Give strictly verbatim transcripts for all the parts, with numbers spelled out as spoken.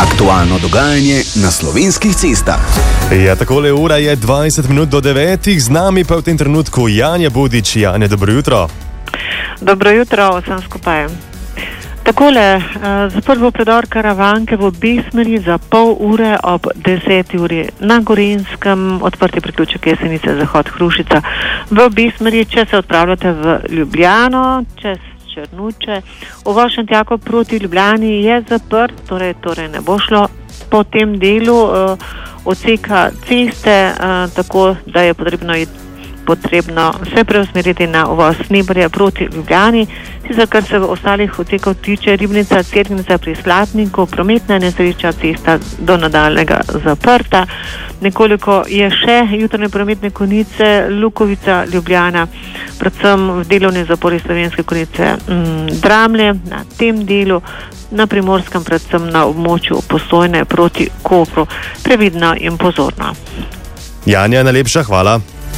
Aktualno dogajanje na slovenskih cestah. Ja, takole ura je dvajset minut do devetih, z nami pa v tem trenutku Janja Budič. Janja, dobro jutro. Dobro jutro vsem skupaj. Takole, zaprl bo predor Karavanke v obe smeri za pol ure ob deseti uri. Na Gorenjskem odprti priključek Jesenice, Zahod, Hrušica. V obe smeri, če se odpravljate v Ljubljano, čez Črnuče, v Šentjakov proti Ljubljani je zaprt, torej, torej ne bo šlo po tem delu uh, odseka ceste, uh, tako da je potrebno iti potrebno se preusmeriti na uvoz Snebrja proti Ljubljani. Sicer, kar se v ostalih odsekov tiče, Ribnica, Cerknica pri Slatniku, prometna nesreča, cesta do nadaljnega zaprta. Nekoliko je še jutranje prometne konice Lukovica, Ljubljana, predvsem v delovni zapori Slovenske konice m, Dramlje, na tem delu, na Primorskem, predvsem na območju Postojne proti Kopru. Previdno in pozorno. Janja, najlepša hvala.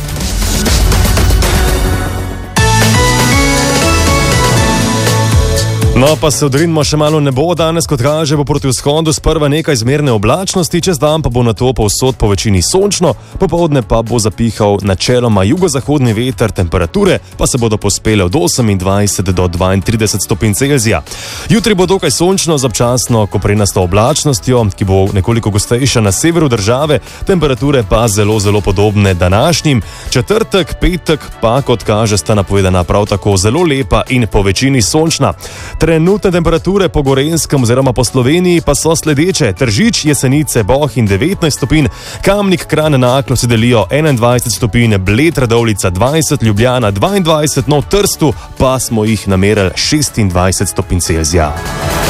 No, pa se odrinimo še malo nebo. Danes, kot kaže, bo proti vzhodu sprva nekaj zmerne oblačnosti, čez dan pa bo nato povsod po večini sončno, popoldne pa bo zapihal načeloma jugozahodni veter, temperature pa se bodo pospele od osemindvajset do dvaintrideset stopinj Celzija. Jutri bo dokaj sončno z občasno koprenasto oblačnostjo, ki bo nekoliko gostejša na severu države, temperature pa zelo, zelo podobne današnjim. Četrtek, petek pa, kot kaže, sta napovedana prav tako zelo lepa in po večini sončna. Trenutne temperature po Gorenjskem oziroma po Sloveniji pa so sledeče. Tržič, Jesenice, Boh in devetnajst stopinj, Kamnik, Kranj, Naklo si delijo enaindvajset stopinj, Bled, Radovljica dvajset, Ljubljana dvaindvajset, no v Trstu pa smo jih namerili šestindvajset stopinj Celzija.